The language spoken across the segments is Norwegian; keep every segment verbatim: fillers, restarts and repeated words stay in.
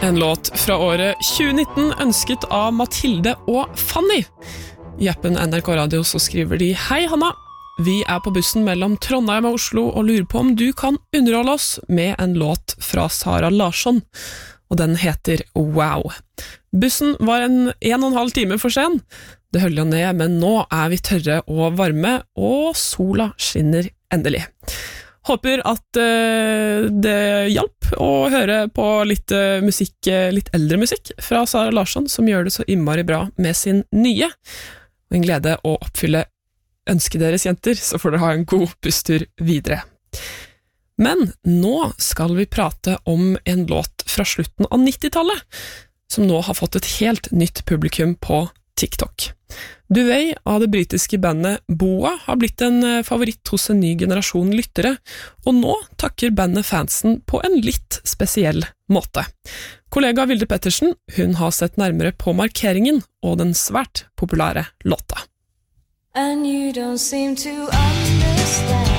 En låt fra året tjue nitten ønsket av Mathilde og Fanny. I appen N R K Radio så skriver de: Hei Hanna, vi er på bussen mellom Trondheim og Oslo og lurer på om du kan underholde oss med en låt fra Sara Larsson. Og den heter Wow. Bussen var en en og en halv time for sen. Det høller jo ned, men nå er vi tørre og varme, og sola skinner endelig. Håper at uh, det hjalp å høre på litt uh, musikk, litt eldre musikk fra Sara Larsson, som gjør det så innmari bra med sin nye. Og en glede å oppfylle ønsket deres, jenter, så får dere ha en god busstur videre. Men nå skal vi prate om en låt fra slutten av nittitallet, som nå har fått et helt nytt publikum på TikTok. Duvet av det britiske bandet Boa har blitt en favoritt hos en ny generasjon lyttere, og nå takker bandet fansen på en litt spesiell måte. Kollega Vilde Pettersen, hun har sett nærmere på markeringen og den svært populære låta. And you don't seem to understand.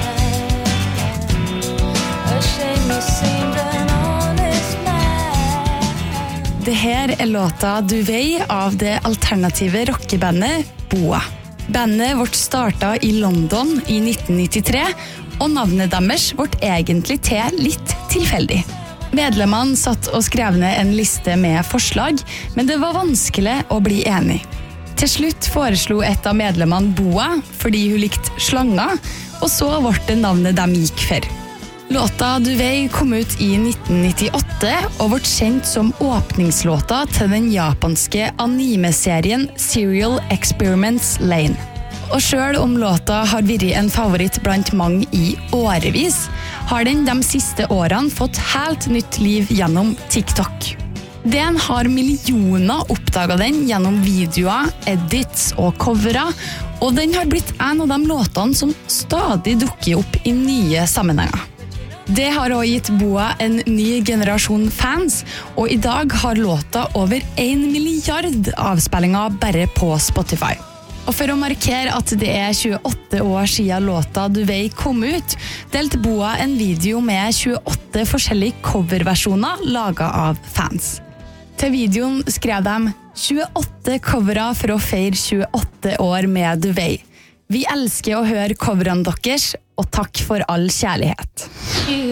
A shame you seemed an honest man. Det her er låta Duvet av det alternative rockebandet Boa. Bandet vårt starta i London i nitten nittitre, og navnet deres vårt egentlig til litt tilfeldig. Medlemmene satt og skrev ned en liste med forslag, men det var vanskelig å bli enig. Til slutt foreslo et av medlemmene Boa, fordi hun likte slanger, og så ble det navnet de gikk for. Låta Duvet kom ut i nitten nittiåtte, og ble kjent som åpningslåta til den japanske anime-serien Serial Experiments Lain. Og selv om låta har vært en favoritt blant mange i årevis, har den de siste årene fått helt nytt liv gjennom TikTok. Den har millioner oppdaget den gjennom videoer, edits og coverer, og den har blitt en av de låtene som stadig dukker opp i nye sammenhenger. Det har også gitt Boa en ny generasjon fans, og i dag har låta over en milliard avspillinger bare på Spotify. Og for å markere at det er tjueåtte år siden låta Duvet kom ut, delte Boa en video med tjueåtte forskjellige coverversjoner laget av fans. Til videoen skrev de tjueåtte coverer for å feire tjueåtte år med Duvet. Vi elsker å høre coverene deres, og takk for all kjærlighet.